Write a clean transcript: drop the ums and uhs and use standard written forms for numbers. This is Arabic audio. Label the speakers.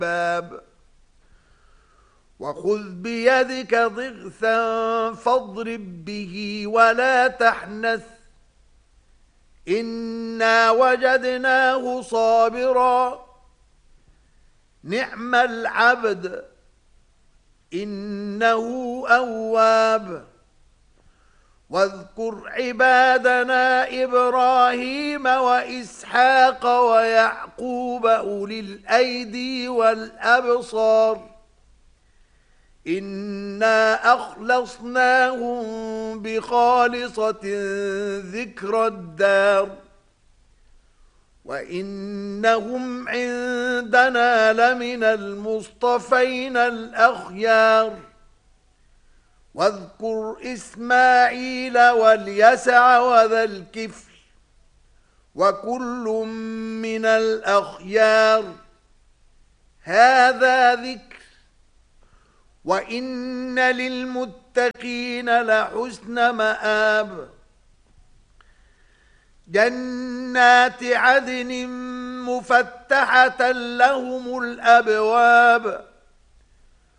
Speaker 1: باب وخذ بيدك ضغثا فاضرب به ولا تحنث إنا وجدناه صابرا نعم العبد إنه أواب واذكر عبادنا إبراهيم وإسحاق ويعقوب أولي الأيدي والأبصار إنا أخلصناهم بخالصة ذكر الدار وإنهم عندنا لمن المصطفين الأخيار واذكر إسماعيل واليسع وذا الكفل وكل من الأخيار هذا ذكر وإن للمتقين لحسن مآب جنات عدن مفتحة لهم الأبواب